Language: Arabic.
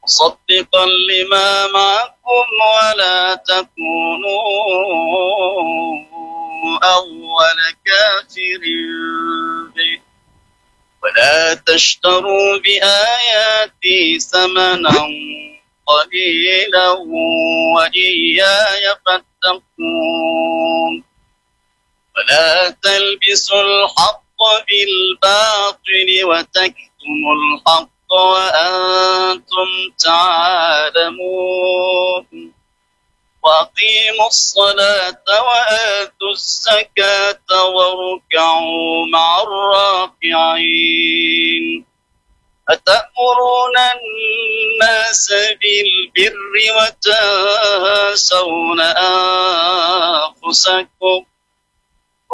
مصدقا لما معكم ولا تكونوا أول كافر به ولا تشتروا بآياتي ثمنا قليلا وإياي فاتقون ولا تلبسوا الحق بالباطل وتكتموا الحق وأنتم تعلمون وأقيموا الصلاة وآتوا الزكاة واركعوا مع الراكعين أتأمرون الناس بالبر وتنسون أنفسكم